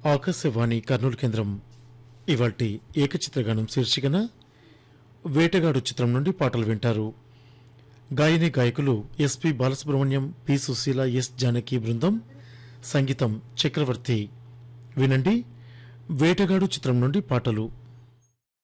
ఆకాశవాణి కర్నూలు కేంద్రం ఇవాల్టి ఏకచిత్రగానం శీర్షికన వేటగాడు చిత్రం నుండి పాటలు వింటారు. గాయని గాయకులు SP Balasubrahmanyam, P Susheela, yes Janaki బృందం. సంగీతం చక్రవర్తి. వినండి వేటగాడు చిత్రం నుండి పాటలు.